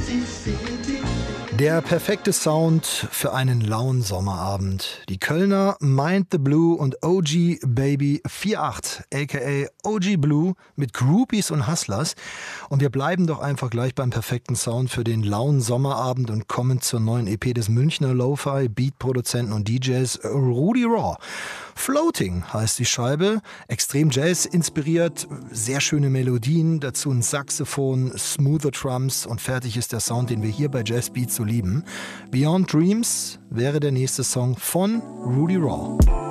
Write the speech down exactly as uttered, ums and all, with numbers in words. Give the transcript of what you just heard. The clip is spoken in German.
Der perfekte Sound für einen lauen Sommerabend. Die Kölner Mind the Blue und O G Baby achtundvierzig, aka O G Blue, mit Groupies und Hustlers. Und wir bleiben doch einfach gleich beim perfekten Sound für den lauen Sommerabend und kommen zur neuen E P des Münchner Lo-Fi Beat-Produzenten und D Js Rudy Raw. Floating heißt die Scheibe, extrem Jazz inspiriert, sehr schöne Melodien, dazu ein Saxophon, smoother Drums und fertig ist der Sound, den wir hier bei Jazz Beats so lieben. Beyond Dreams wäre der nächste Song von Rudy Raw.